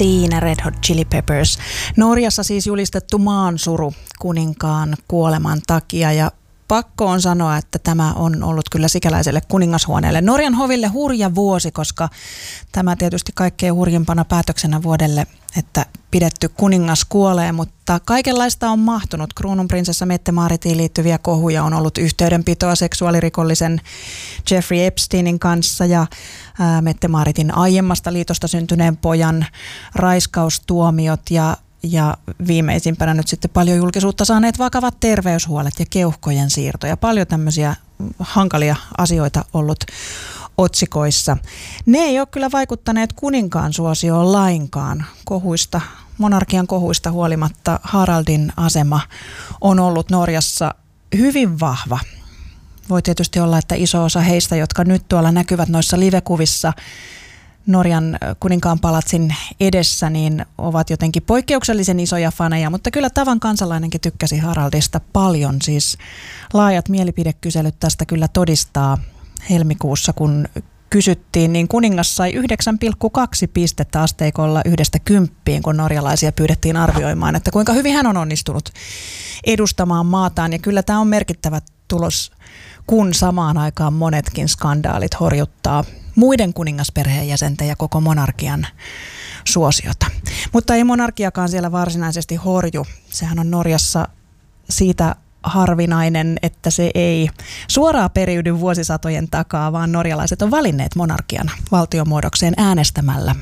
Siinä Red Hot Chili Peppers. Norjassa siis julistettu maansuru kuninkaan kuoleman takia ja pakko on sanoa, että tämä on ollut kyllä sikäläiselle kuningashuoneelle Norjan hoville hurja vuosi, koska tämä tietysti kaikkein hurjimpana päätöksenä vuodelle, että pidetty kuningas kuolee, mutta kaikenlaista on mahtunut. Kruununprinsessa Mette-Maaritiin liittyviä kohuja on ollut yhteydenpitoa seksuaalirikollisen Jeffrey Epsteinin kanssa ja Mette-Maaritin aiemmasta liitosta syntyneen pojan raiskaustuomiot ja viimeisimpänä nyt sitten paljon julkisuutta saaneet vakavat terveyshuolet ja keuhkojen siirto ja paljon tämmöisiä hankalia asioita ollut otsikoissa. Ne ei ole kyllä vaikuttaneet kuninkaan suosioon lainkaan. Monarkian kohuista huolimatta Haraldin asema on ollut Norjassa hyvin vahva. Voi tietysti olla, että iso osa heistä, jotka nyt tuolla näkyvät noissa livekuvissa Norjan kuninkaan palatsin edessä, niin ovat jotenkin poikkeuksellisen isoja faneja, mutta kyllä tavan kansalainenkin tykkäsi Haraldista paljon. Siis laajat mielipidekyselyt tästä kyllä todistaa. Helmikuussa, kun kysyttiin, niin kuningas sai 9,2 pistettä asteikolla 1–10, kun norjalaisia pyydettiin arvioimaan, että kuinka hyvin hän on onnistunut edustamaan maataan. Ja kyllä tämä on merkittävä tulos, kun samaan aikaan monetkin skandaalit horjuttaa muiden kuningasperheenjäsenten ja koko monarkian suosiota. Mutta ei monarkiakaan siellä varsinaisesti horju. Sehän on Norjassa siitä harvinainen, että se ei suoraan periydy vuosisatojen takaa, vaan norjalaiset on valinneet monarkian valtiomuodokseen äänestämällä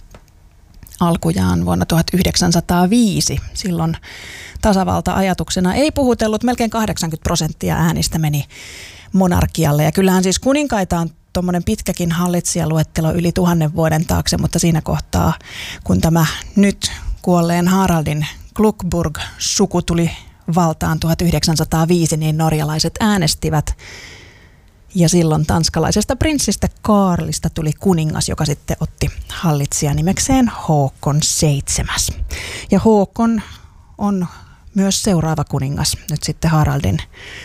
alkujaan vuonna 1905. Silloin tasavalta-ajatuksena ei puhutellut, melkein 80% äänistä meni monarkialle. Ja kyllähän siis kuninkaita on tuommoinen pitkäkin hallitsijaluettelo yli 1000 vuoden taakse, mutta siinä kohtaa, kun tämä nyt kuolleen Haraldin Glukburg-suku tuli valtaan 1905, niin norjalaiset äänestivät. Ja silloin tanskalaisesta prinssistä Kaarlista tuli kuningas, joka sitten otti hallitsija nimekseen Håkon 7. Ja Håkon on myös seuraava kuningas nyt sitten Haraldin